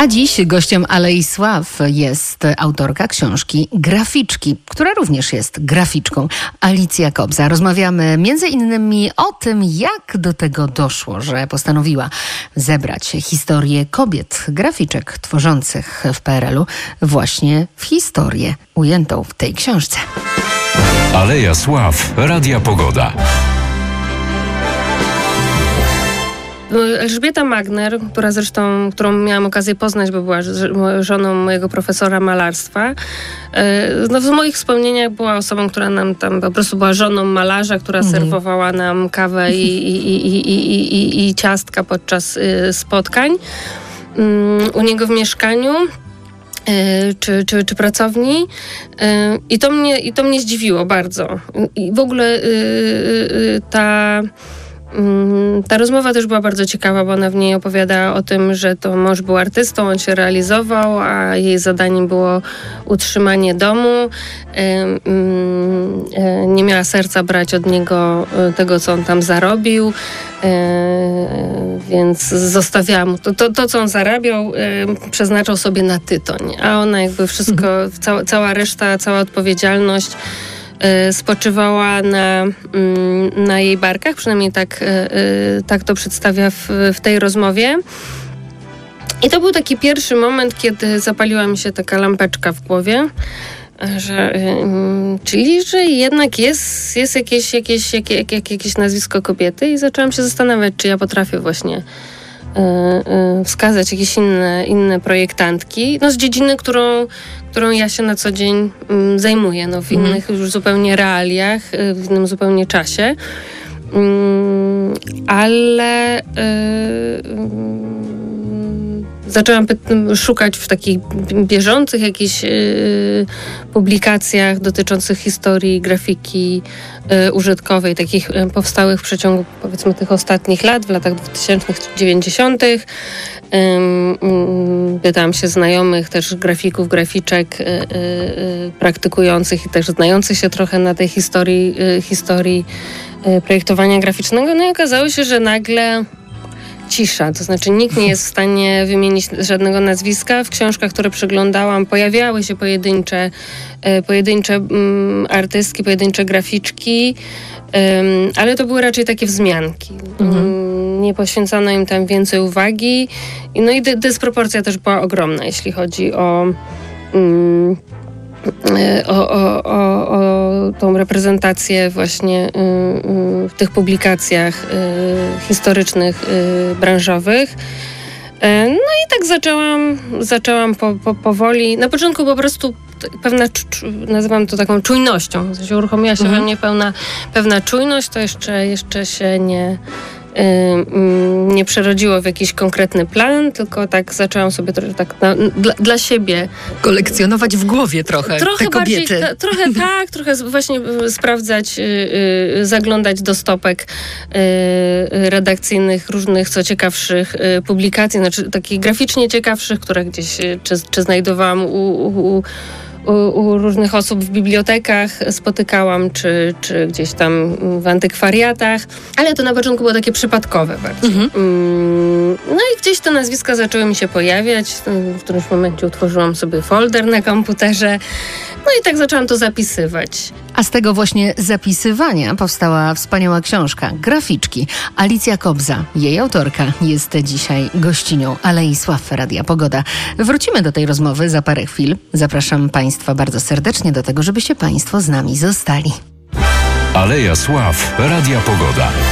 A dziś gościem Alei Sław jest autorka książki Graficzki, która również jest graficzką, Alicja Kobza. Rozmawiamy między innymi o tym, jak do tego doszło, że postanowiła zebrać historię kobiet, graficzek tworzących w PRL-u właśnie w historię ujętą w tej książce. Aleja Sław, Radia Pogoda. Elżbieta Magner, którą miałam okazję poznać, bo była żoną mojego profesora malarstwa, w moich wspomnieniach była osobą, która nam tam po prostu była żoną malarza, która serwowała nam kawę i ciastka podczas spotkań u niego w mieszkaniu. Czy pracowni. I to mnie zdziwiło bardzo. I w ogóle ta rozmowa też była bardzo ciekawa, bo ona w niej opowiada o tym, że to mąż był artystą, on się realizował, a jej zadaniem było utrzymanie domu. Nie miała serca brać od niego tego, co on tam zarobił, więc zostawiała mu to co on zarabiał, przeznaczał sobie na tytoń, a ona jakby wszystko, cała reszta, cała odpowiedzialność spoczywała na jej barkach, przynajmniej tak to przedstawia w tej rozmowie. I to był taki pierwszy moment, kiedy zapaliła mi się taka lampeczka w głowie, że jednak jest jakieś nazwisko kobiety i zaczęłam się zastanawiać, czy ja potrafię właśnie wskazać jakieś inne projektantki, z dziedziny, którą ja się na co dzień zajmuję, w innych już zupełnie realiach, w innym zupełnie czasie. Ale zaczęłam szukać w takich bieżących jakichś publikacjach dotyczących historii grafiki użytkowej, takich powstałych w przeciągu, powiedzmy, tych ostatnich lat, w latach 2000, 90. Pytałam się znajomych, też grafików, graficzek praktykujących i też znających się trochę na tej historii projektowania graficznego. No i okazało się, że nagle cisza, to znaczy nikt nie jest w stanie wymienić żadnego nazwiska. W książkach, które przeglądałam, pojawiały się pojedyncze artystki, pojedyncze graficzki, ale to były raczej takie wzmianki. Nie poświęcano im tam więcej uwagi. I dysproporcja też była ogromna, jeśli chodzi o tą reprezentację właśnie w tych publikacjach historycznych, branżowych. No i tak zaczęłam powoli. Na początku po prostu pewna, nazywam to taką czujnością. W sensie uruchomiła się we mnie pewna czujność, to jeszcze się nie przerodziło w jakiś konkretny plan, tylko tak zaczęłam sobie dla siebie kolekcjonować w głowie trochę te kobiety. Trochę właśnie sprawdzać, zaglądać do stopek redakcyjnych różnych, co ciekawszych publikacji, znaczy takich graficznie ciekawszych, które gdzieś czy znajdowałam u różnych osób w bibliotekach, spotykałam, czy gdzieś tam w antykwariatach, ale to na początku było takie przypadkowe bardziej. No i gdzieś te nazwiska zaczęły mi się pojawiać. W którymś momencie utworzyłam sobie folder na komputerze, no i tak zaczęłam to zapisywać. A z tego właśnie zapisywania powstała wspaniała książka Graficzki. Alicja Kobza, jej autorka, jest dzisiaj gościnią Alei Sław, Radia Pogoda. Wrócimy do tej rozmowy za parę chwil. Zapraszam Państwa bardzo serdecznie do tego, żebyście Państwo z nami zostali. Aleja Sław, Radia Pogoda.